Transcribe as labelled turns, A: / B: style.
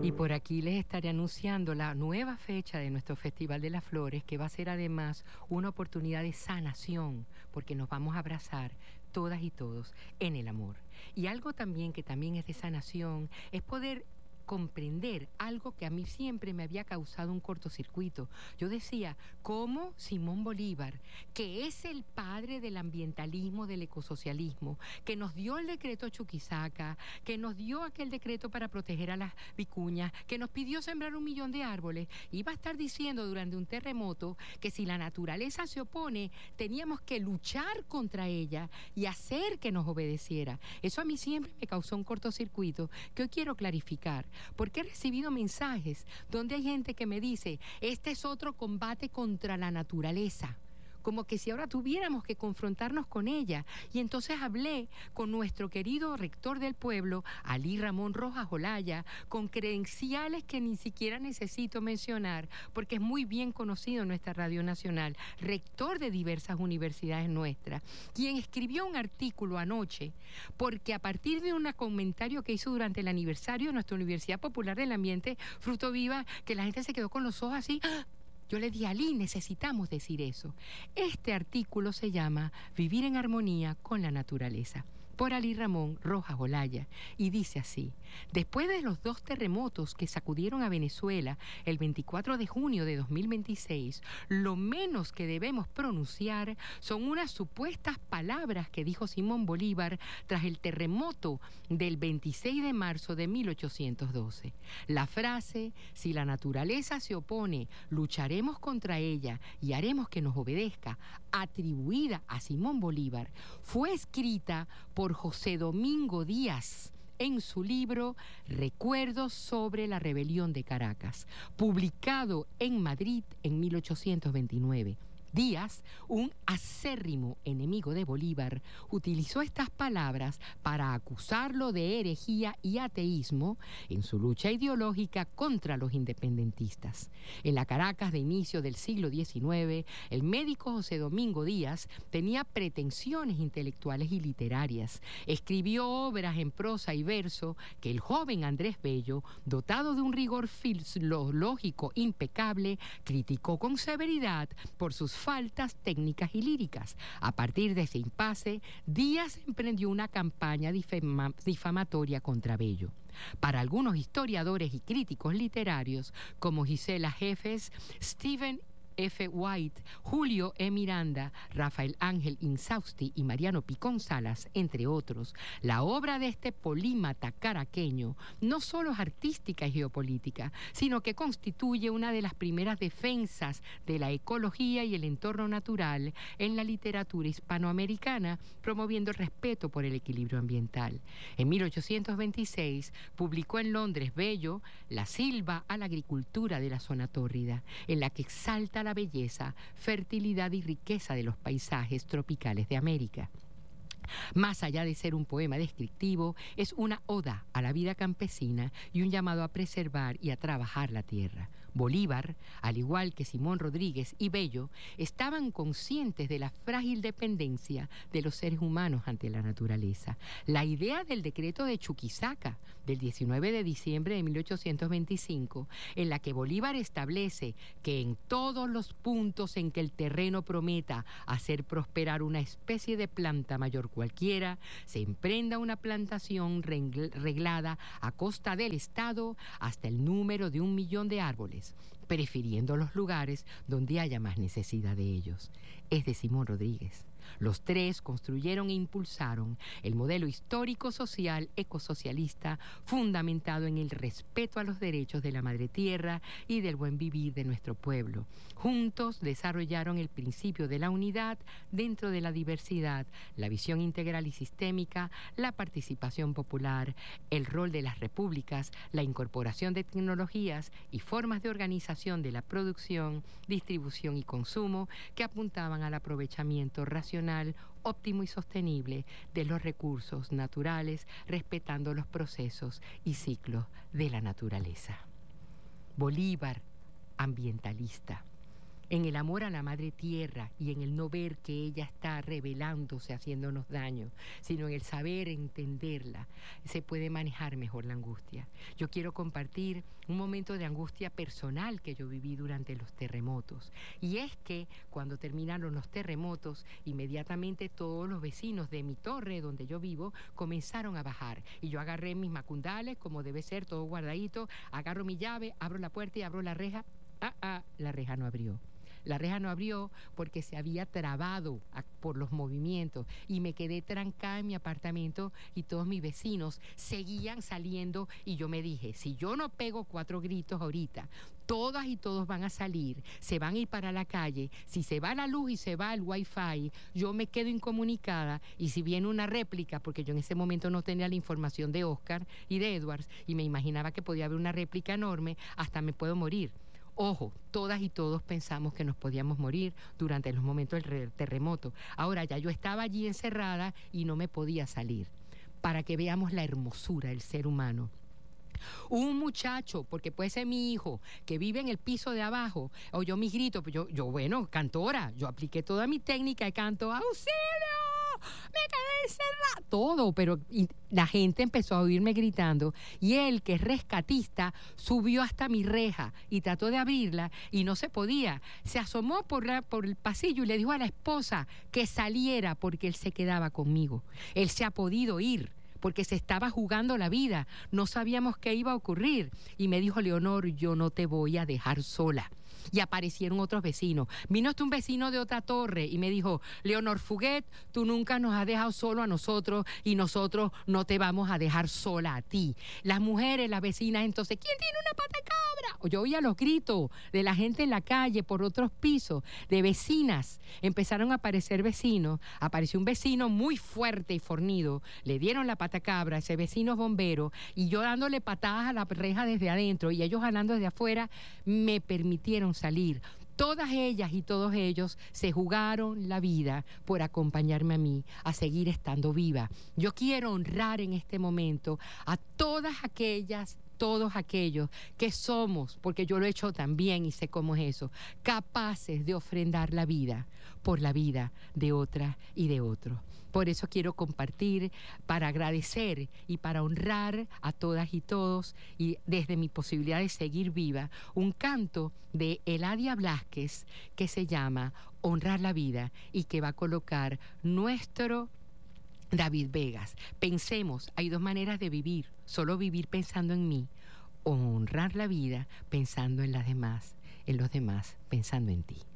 A: Y por aquí les estaré anunciando la nueva fecha de nuestro Festival de las Flores, que va a ser además una oportunidad de sanación, porque nos vamos a abrazar todas y todos en el amor. Y algo también que también es de sanación es poder comprender algo que a mí siempre me había causado un cortocircuito. Yo decía, ¿cómo Simón Bolívar, que es el padre del ambientalismo, del ecosocialismo, que nos dio el decreto Chuquisaca, que nos dio aquel decreto para proteger a las vicuñas, que nos pidió sembrar 1 millón de árboles, iba a estar diciendo durante un terremoto que si la naturaleza se opone, teníamos que luchar contra ella y hacer que nos obedeciera? Eso a mí siempre me causó un cortocircuito que hoy quiero clarificar. Porque he recibido mensajes donde hay gente que me dice, este es otro combate contra la naturaleza. Como que si ahora tuviéramos que confrontarnos con ella. Y entonces hablé con nuestro querido rector del pueblo, Alí Ramón Rojas Olaya, con credenciales que ni siquiera necesito mencionar, porque es muy bien conocido en nuestra Radio Nacional, rector de diversas universidades nuestras, quien escribió un artículo anoche, porque a partir de un comentario que hizo durante el aniversario de nuestra Universidad Popular del Ambiente, Fruto Viva, que la gente se quedó con los ojos así. Yo le dije, Ali, necesitamos decir eso. Este artículo se llama Vivir en armonía con la naturaleza, por Alí Ramón Rojas Olaya, y dice así: después de los 2 terremotos que sacudieron a Venezuela el 24 de junio de 2026, lo menos que debemos pronunciar son unas supuestas palabras que dijo Simón Bolívar tras el terremoto del 26 de marzo de 1812. La frase, si la naturaleza se opone, lucharemos contra ella y haremos que nos obedezca, atribuida a Simón Bolívar, fue escrita por José Domingo Díaz en su libro Recuerdos sobre la Rebelión de Caracas, publicado en Madrid en 1829. Díaz, un acérrimo enemigo de Bolívar, utilizó estas palabras para acusarlo de herejía y ateísmo en su lucha ideológica contra los independentistas. En la Caracas de inicio del siglo XIX, el médico José Domingo Díaz tenía pretensiones intelectuales y literarias. Escribió obras en prosa y verso que el joven Andrés Bello, dotado de un rigor filológico impecable, criticó con severidad por sus faltas técnicas y líricas. A partir de ese impasse, Díaz emprendió una campaña difamatoria contra Bello. Para algunos historiadores y críticos literarios, como Gisela Jeffes, Stephen F. White, Julio E. Miranda, Rafael Ángel Insausti y Mariano Picón Salas, entre otros, la obra de este polímata caraqueño no solo es artística y geopolítica, sino que constituye una de las primeras defensas de la ecología y el entorno natural en la literatura hispanoamericana, promoviendo el respeto por el equilibrio ambiental. En 1826 publicó en Londres Bello La Silva a la agricultura de la zona tórrida, en la que exalta la belleza, fertilidad y riqueza de los paisajes tropicales de América. Más allá de ser un poema descriptivo, es una oda a la vida campesina y un llamado a preservar y a trabajar la tierra. Bolívar, al igual que Simón Rodríguez y Bello, estaban conscientes de la frágil dependencia de los seres humanos ante la naturaleza. La idea del decreto de Chuquisaca del 19 de diciembre de 1825, en la que Bolívar establece que en todos los puntos en que el terreno prometa hacer prosperar una especie de planta mayor cualquiera, se emprenda una plantación reglada a costa del Estado hasta el número de 1 millón de árboles, prefiriendo los lugares donde haya más necesidad de ellos. Es de Simón Rodríguez. Los 3 construyeron e impulsaron el modelo histórico-social ecosocialista fundamentado en el respeto a los derechos de la madre tierra y del buen vivir de nuestro pueblo. Juntos desarrollaron el principio de la unidad dentro de la diversidad, la visión integral y sistémica, la participación popular, el rol de las repúblicas, la incorporación de tecnologías y formas de organización de la producción, distribución y consumo que apuntaban al aprovechamiento racional, óptimo y sostenible de los recursos naturales, respetando los procesos y ciclos de la naturaleza. Bolívar, ambientalista. en el amor a la madre tierra y en el no ver que ella está rebelándose, haciéndonos daño, sino en el saber entenderla, se puede manejar mejor la angustia. Yo quiero compartir un momento de angustia personal que yo viví durante los terremotos. Y es que cuando terminaron los terremotos, inmediatamente todos los vecinos de mi torre donde yo vivo comenzaron a bajar. Y yo agarré mis macundales, como debe ser, todo guardadito, agarro mi llave, abro la puerta y abro la reja. La reja no abrió. La reja no abrió porque se había trabado por los movimientos y me quedé trancada en mi apartamento y todos mis vecinos seguían saliendo y yo me dije, si yo no pego 4 gritos ahorita, todas y todos van a salir, se van a ir para la calle, si se va la luz y se va el wifi, yo me quedo incomunicada y si viene una réplica, porque yo en ese momento no tenía la información de Oscar y de Edwards y me imaginaba que podía haber una réplica enorme, hasta me puedo morir. Ojo, todas y todos pensamos que nos podíamos morir durante los momentos del terremoto. Ahora ya yo estaba allí encerrada y no me podía salir. Para que veamos la hermosura del ser humano. Un muchacho, porque puede ser mi hijo, que vive en el piso de abajo, oyó mis gritos, pues yo, bueno, cantora, yo apliqué toda mi técnica de canto, ¡auxilio! ¡Me quedé encerrada! Todo, pero la gente empezó a oírme gritando y él, que es rescatista, subió hasta mi reja y trató de abrirla y no se podía. Se asomó por el pasillo y le dijo a la esposa que saliera porque él se quedaba conmigo. Él se ha podido ir porque se estaba jugando la vida. No sabíamos qué iba a ocurrir. Y me dijo, Leonor, yo no te voy a dejar sola. Y aparecieron otros vecinos. Vino hasta un vecino de otra torre y me dijo, Leonor Fuguet, tú nunca nos has dejado solo a nosotros y nosotros no te vamos a dejar sola a ti. Las mujeres, las vecinas, entonces, ¿quién tiene una pata de cabra? Yo oía los gritos de la gente en la calle por otros pisos, de vecinas. Empezaron a aparecer vecinos. Apareció un vecino muy fuerte y fornido. Le dieron la pata cabra, ese vecino es bombero, y yo dándole patadas a la reja desde adentro y ellos jalando desde afuera, me permitieron salir. Todas ellas y todos ellos se jugaron la vida por acompañarme a mí, a seguir estando viva. Yo quiero honrar en este momento a todas aquellas, todos aquellos que somos, porque yo lo he hecho también y sé cómo es eso, capaces de ofrendar la vida por la vida de otra y de otro. Por eso quiero compartir, para agradecer y para honrar a todas y todos, y desde mi posibilidad de seguir viva, un canto de Eladia Blasquez que se llama Honrar la Vida y que va a colocar nuestro David Vegas. Pensemos, hay 2 maneras de vivir, solo vivir pensando en mí, o honrar la vida pensando en las demás, en los demás, pensando en ti.